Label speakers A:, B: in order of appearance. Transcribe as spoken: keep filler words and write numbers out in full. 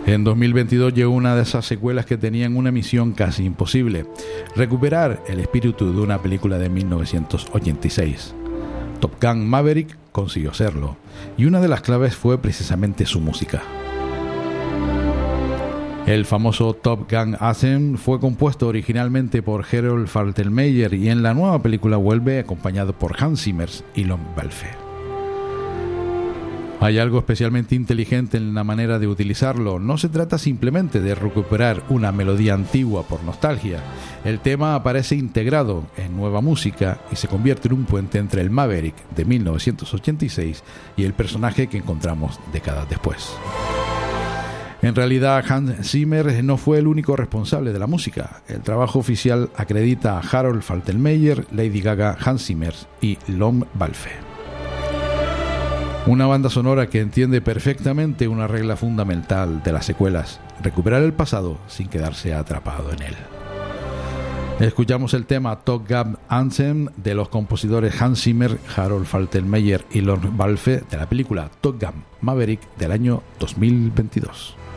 A: En dos mil veintidós llegó una de esas secuelas que tenían una misión casi imposible: recuperar el espíritu de una película de mil novecientos ochenta y seis. Top Gun Maverick consiguió serlo, y una de las claves fue precisamente su música. El famoso Top Gun Anthem fue compuesto originalmente por Harold Faltermeyer y en la nueva película vuelve acompañado por Hans Zimmer y Lon Balfe. Hay algo especialmente inteligente en la manera de utilizarlo. No se trata simplemente de recuperar una melodía antigua por nostalgia. El tema aparece integrado en nueva música y se convierte en un puente entre el Maverick de mil novecientos ochenta y seis y el personaje que encontramos décadas después. En realidad, Hans Zimmer no fue el único responsable de la música. El trabajo oficial acredita a Harold Faltermeyer, Lady Gaga, Hans Zimmer y Lon Balfe. Una banda sonora que entiende perfectamente una regla fundamental de las secuelas: recuperar el pasado sin quedarse atrapado en él. Escuchamos el tema Top Gun Anthem de los compositores Hans Zimmer, Harold Faltermeyer y Lon Balfe de la película Top Gun Maverick del año dos mil veintidós.